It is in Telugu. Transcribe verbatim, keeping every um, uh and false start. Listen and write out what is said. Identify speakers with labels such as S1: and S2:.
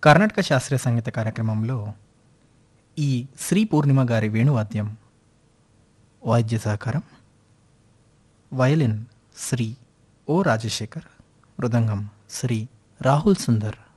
S1: కర్ణాటక శాస్త్రీయ సంగీత కార్యక్రమంలో ఈ శ్రీ పూర్ణిమ గారి వేణువాద్యం, వాయిద్య సహకారం, వయలిన్ శ్రీ ఓ రాజశేఖర్, మృదంగం శ్రీ రాహుల్ సుందర్.